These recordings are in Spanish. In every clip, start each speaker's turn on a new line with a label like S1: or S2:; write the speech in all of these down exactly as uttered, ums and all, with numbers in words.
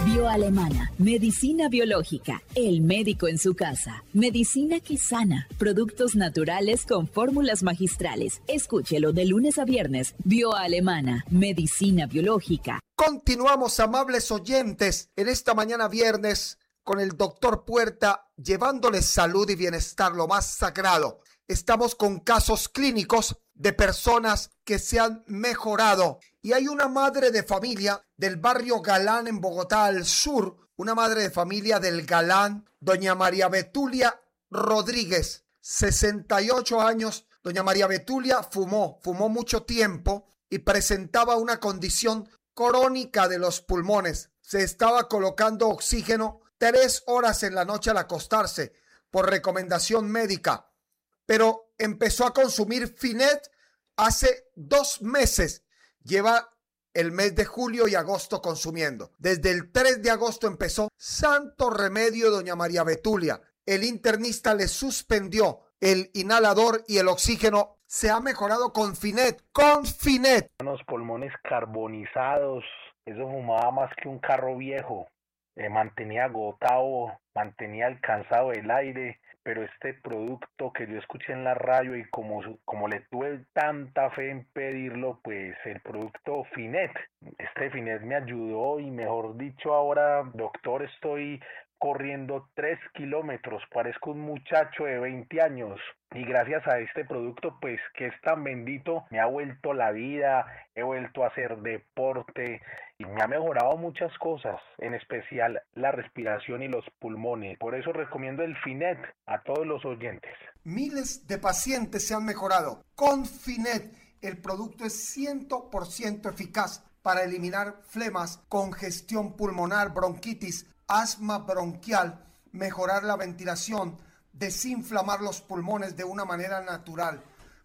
S1: Bioalemana, medicina biológica, el médico en su casa, medicina que sana, productos naturales con fórmulas magistrales. Escúchelo de lunes a viernes. Bioalemana, medicina biológica.
S2: Continuamos, amables oyentes, en esta mañana viernes con el doctor Puerta, llevándoles salud y bienestar, lo más sagrado. Estamos con casos clínicos de personas que se han mejorado. Y hay una madre de familia del barrio Galán en Bogotá al sur, una madre de familia del Galán, doña María Betulia Rodríguez, sesenta y ocho años. Doña María Betulia fumó, fumó mucho tiempo y presentaba una condición crónica de los pulmones. Se estaba colocando oxígeno tres horas en la noche al acostarse por recomendación médica, pero empezó a consumir Finet hace dos meses. Lleva el mes de julio y agosto consumiendo. Desde el tres de agosto empezó. Santo remedio, doña María Betulia. El internista le suspendió el inhalador y el oxígeno. Se ha mejorado con Finet. Con Finet.
S3: Unos pulmones carbonizados. Eso fumaba más que un carro viejo. Eh, mantenía agotado, mantenía alcanzado el aire. Pero este producto que yo escuché en la radio y como, como le tuve tanta fe en pedirlo, pues el producto Finet, este Finet me ayudó y mejor dicho ahora, doctor, estoy corriendo tres kilómetros, parezco un muchacho de veinte años y gracias a este producto pues que es tan bendito me ha vuelto la vida, he vuelto a hacer deporte y me ha mejorado muchas cosas, en especial la respiración y los pulmones. Por eso recomiendo el Finet a todos los oyentes.
S2: Miles de pacientes se han mejorado con Finet. El producto es cien por ciento eficaz para eliminar flemas, congestión pulmonar, bronquitis, asma bronquial, mejorar la ventilación, desinflamar los pulmones de una manera natural.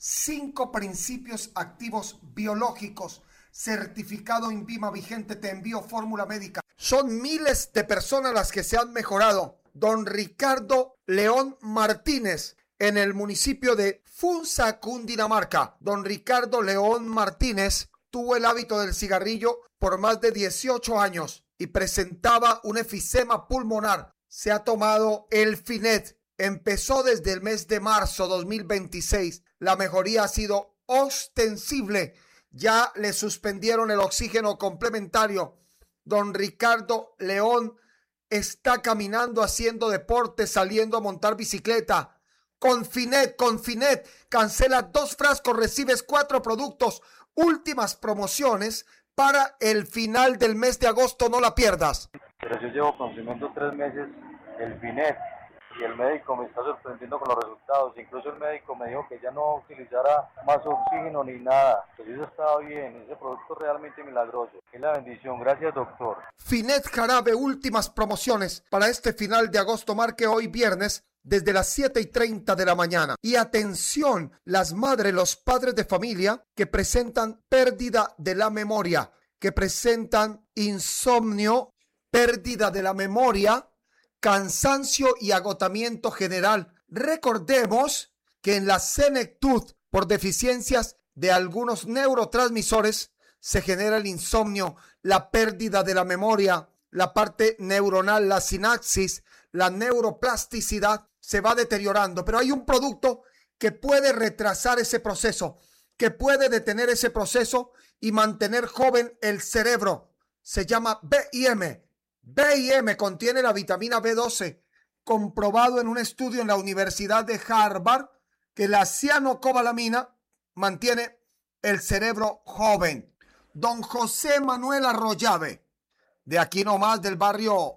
S2: Cinco principios activos biológicos, certificado INVIMA vigente, te envío fórmula médica. Son miles de personas las que se han mejorado. Don Ricardo León Martínez, en el municipio de Funza, Cundinamarca. Don Ricardo León Martínez tuvo el hábito del cigarrillo por más de dieciocho años y presentaba un efisema pulmonar. Se ha tomado el Finet. Empezó desde el mes de marzo dos mil veintiséis. La mejoría ha sido ostensible. Ya le suspendieron el oxígeno complementario. Don Ricardo León está caminando, haciendo deporte, saliendo a montar bicicleta. Con Finet, con Finet, cancela dos frascos, recibes cuatro productos. Últimas promociones para el final del mes de agosto, no la pierdas.
S4: Pero yo llevo consumiendo tres meses el Finet y el médico me está sorprendiendo con los resultados. Incluso el médico me dijo que ya no utilizara más oxígeno ni nada. Pero eso estaba bien, ese producto es realmente milagroso. Es la bendición, gracias doctor.
S2: Finet Jarabe, últimas promociones para este final de agosto, marque hoy viernes desde las siete y treinta de la mañana. Y atención, las madres, los padres de familia que presentan pérdida de la memoria, que presentan insomnio, pérdida de la memoria, cansancio y agotamiento general. Recordemos que en la senectud, por deficiencias de algunos neurotransmisores, se genera el insomnio, la pérdida de la memoria, la parte neuronal, la sinapsis, la neuroplasticidad se va deteriorando. Pero hay un producto que puede retrasar ese proceso, que puede detener ese proceso y mantener joven el cerebro. Se llama B I M. B I M contiene la vitamina B doce, comprobado en un estudio en la Universidad de Harvard que la cianocobalamina mantiene el cerebro joven. Don José Manuel Arroyave, de aquí nomás del barrio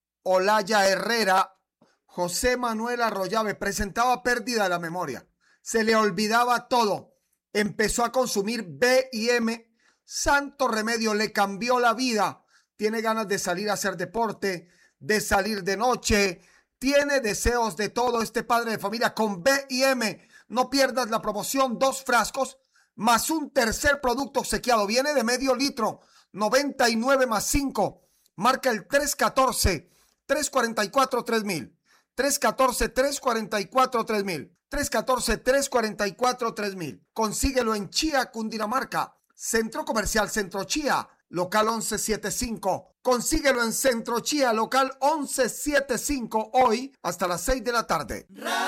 S2: Olaya Herrera, José Manuel Arroyave presentaba pérdida de la memoria, se le olvidaba todo, empezó a consumir B I M, santo remedio, le cambió la vida, tiene ganas de salir a hacer deporte, de salir de noche, tiene deseos de todo este padre de familia con B I M. No pierdas la promoción, dos frascos más un tercer producto obsequiado, viene de medio litro, noventa y nueve más cinco, marca el tres uno cuatro, tres cuatro cuatro, tres mil, tres uno cuatro, tres cuatro cuatro, tres mil, tres uno cuatro, tres cuatro cuatro, tres mil. Consíguelo en Chía, Cundinamarca, Centro Comercial Centro Chía, local once setenta y cinco, Consíguelo en Centro Chía, local once setenta y cinco, hoy hasta las seis de la tarde.